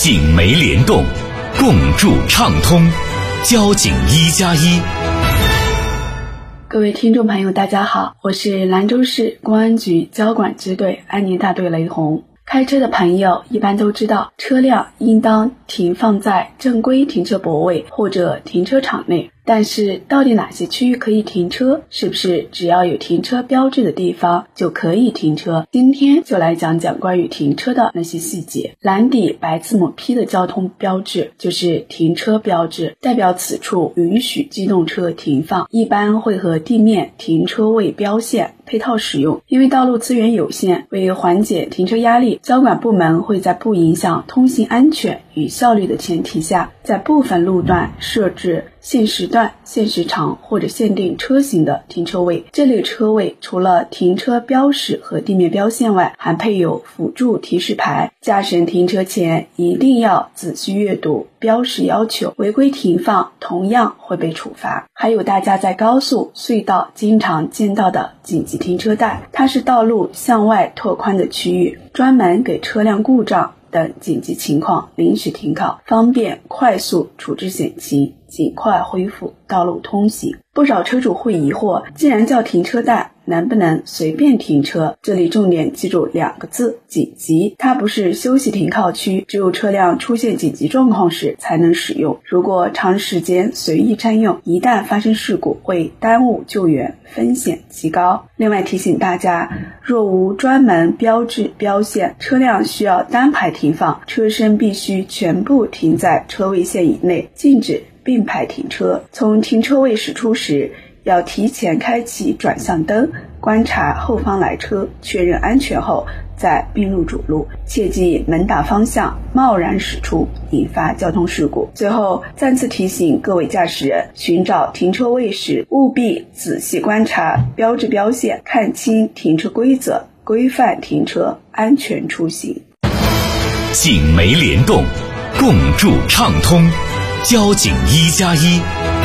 警媒联动，共筑畅通。交警1+1。 各位听众朋友大家好，我是兰州市公安局交管支队安宁大队雷红。开车的朋友一般都知道，车辆应当停放在正规停车泊位或者停车场内。但是到底哪些区域可以停车？是不是只要有停车标志的地方就可以停车？今天就来讲讲关于停车的那些细节。蓝底白字母 P 的交通标志就是停车标志，代表此处允许机动车停放，一般会和地面停车位标线配套使用。因为道路资源有限，为缓解停车压力，交管部门会在不影响通行安全与效率的前提下，在部分路段设置限时段、限时长或者限定车型的停车位。这类车位除了停车标识和地面标线外，还配有辅助提示牌。驾驶人停车前一定要仔细阅读标识要求，违规停放同样会被处罚。还有大家在高速、隧道经常见到的紧急停车带，它是道路向外拓宽的区域，专门给车辆故障等紧急情况临时停靠，方便快速处置险情，尽快恢复道路通行。不少车主会疑惑，既然叫停车带，能不能随便停车？这里重点记住2个字：紧急。它不是休息停靠区，只有车辆出现紧急状况时才能使用。如果长时间随意占用，一旦发生事故，会耽误救援，风险极高。另外提醒大家，若无专门标志标线，车辆需要单排停放，车身必须全部停在车位线以内，禁止并排停车。从停车位驶出时，要提前开启转向灯，观察后方来车，确认安全后再并入主路，切忌猛打方向，贸然驶出，引发交通事故。最后再次提醒各位驾驶人，寻找停车位时务必仔细观察标志标线，看清停车规则，规范停车，安全出行。 警媒联动，共筑畅通。交警1+1。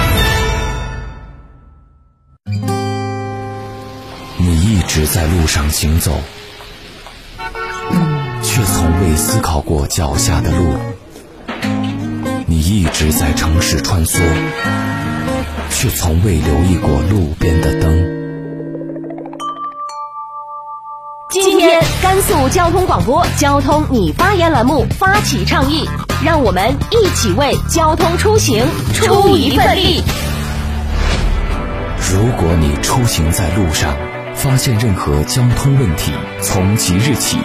你一直在路上行走，却从未思考过脚下的路。你一直在城市穿梭，却从未留意过路边的灯。 今天甘肃交通广播交通你发言栏目发起倡议，让我们一起为交通出行出一份力。 如果你出行在路上，发现任何交通问题，从即日起